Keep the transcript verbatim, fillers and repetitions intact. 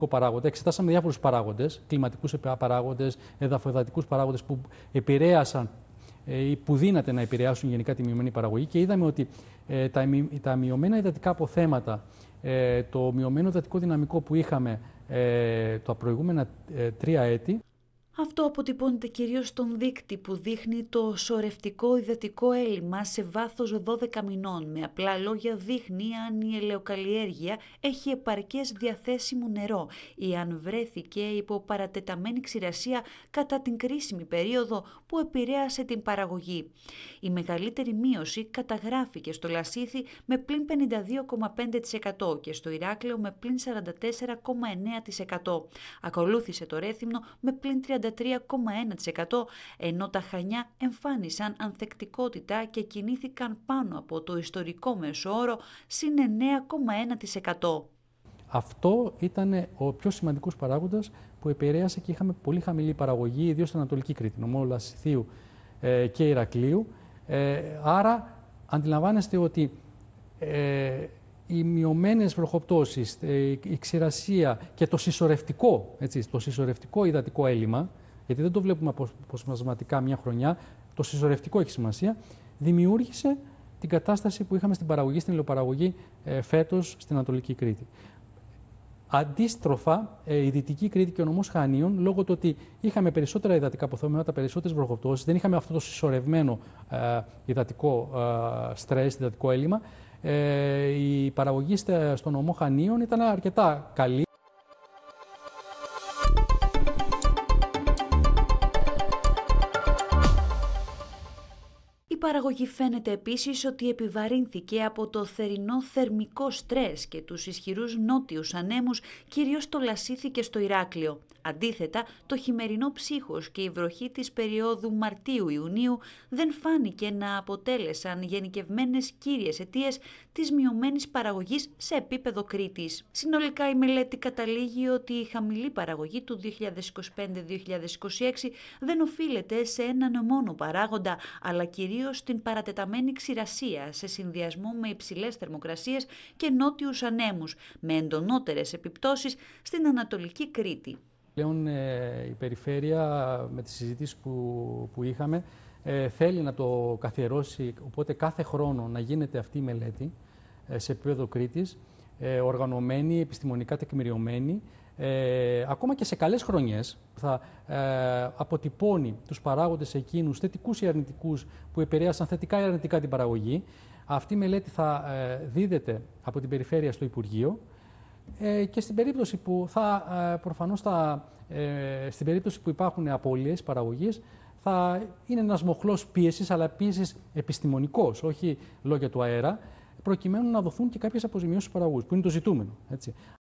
παράγοντα. Εξετάσαμε διάφορους παράγοντες, κλιματικούς παράγοντες, εδαφοεδατικούς παράγοντες που επηρέασαν ή που δύναται να επηρεάσουν γενικά τη μειωμένη παραγωγή και είδαμε ότι ε, τα, τα μειωμένα υδατικά αποθέματα, ε, το μειωμένο υδατικό δυναμικό που είχαμε ε, τα προηγούμενα ε, τρία έτη. Αυτό αποτυπώνεται κυρίως στον δείκτη που δείχνει το σωρευτικό υδατικό έλλειμμα σε βάθος δώδεκα μηνών. Με απλά λόγια δείχνει αν η ελαιοκαλλιέργεια έχει επαρκές διαθέσιμο νερό ή αν βρέθηκε υπό παρατεταμένη ξηρασία κατά την κρίσιμη περίοδο που επηρέασε την παραγωγή. Η μεγαλύτερη μείωση καταγράφηκε στο Λασίθι με πλην πενήντα δύο κόμμα πέντε τοις εκατό και στο Ηράκλειο με πλην σαράντα τέσσερα κόμμα εννέα τοις εκατό. Ακολούθησε το Ρέθυμνο με πλην τριάντα τρία κόμμα ένα τοις εκατό, ενώ τα Χανιά εμφάνισαν ανθεκτικότητα και κινήθηκαν πάνω από το ιστορικό μέσο όρο συν εννέα κόμμα ένα τοις εκατό. Αυτό ήταν ο πιο σημαντικός παράγοντας που επηρέασε και είχαμε πολύ χαμηλή παραγωγή, ιδίως στην Ανατολική Κρήτη, νομό Λασιθίου ε, και Ηρακλείου. Ε, άρα αντιλαμβάνεστε ότι ε, οι μειωμένες βροχοπτώσεις, η ξηρασία και το συσσωρευτικό, έτσι, το συσσωρευτικό υδατικό έλλειμμα, γιατί δεν το βλέπουμε αποσπασματικά μια χρονιά, το συσσωρευτικό έχει σημασία, δημιούργησε την κατάσταση που είχαμε στην παραγωγή, στην ηλιοπαραγωγή ε, φέτος στην Ανατολική Κρήτη. Αντίστροφα, ε, η Δυτική Κρήτη και ο νομός Χανίων, λόγω του ότι είχαμε περισσότερα υδατικά αποθέματα, περισσότερες βροχοπτώσεις, δεν είχαμε αυτό το συσσωρευμένο ε, υδατικό ε, στρες, υδατικό έλλειμμα, ε, η παραγωγή στον νομό Χανίων ήταν αρκετά καλή. Η παραγωγή φαίνεται επίσης ότι επιβαρύνθηκε από το θερινό θερμικό στρες και τους ισχυρούς νότιους ανέμους, κυρίως στο Λασίθι και στο Ηράκλειο. Αντίθετα, το χειμερινό ψύχος και η βροχή της περίοδου Μαρτίου-Ιουνίου δεν φάνηκε να αποτέλεσαν γενικευμένες κύριες αιτίες της μειωμένης παραγωγής σε επίπεδο Κρήτης. Συνολικά η μελέτη καταλήγει ότι η χαμηλή παραγωγή του δύο χιλιάδες είκοσι πέντε δύο χιλιάδες είκοσι έξι δεν οφείλεται σε έναν μόνο παράγοντα, αλλά κυρίως στην παρατεταμένη ξηρασία σε συνδυασμό με υψηλές θερμοκρασίες και νότιους ανέμους, με εντονότερες επιπτώσεις στην Ανατολική Κρήτη. Πλέον ε, η περιφέρεια με τις συζητήσεις που, που είχαμε ε, θέλει να το καθιερώσει, οπότε κάθε χρόνο να γίνεται αυτή η μελέτη ε, σε επίπεδο Κρήτης, ε, οργανωμένη, επιστημονικά τεκμηριωμένη, ε, ακόμα και σε καλές χρονιές θα ε, αποτυπώνει τους παράγοντες εκείνους θετικούς ή αρνητικούς που επηρέασαν θετικά ή αρνητικά την παραγωγή. Αυτή η μελέτη θα ε, δίδεται από την περιφέρεια στο Υπουργείο. Ε, και στην περίπτωση που θα, ε, προφανώς θα, ε, στην περίπτωση που υπάρχουν απώλειες παραγωγής, θα είναι ένας μοχλός πίεσης, αλλά πίεσης επιστημονικός, όχι λόγια του αέρα, προκειμένου να δοθούν και κάποιες αποζημιώσεις στους παραγωγούς, που είναι το ζητούμενο. Έτσι.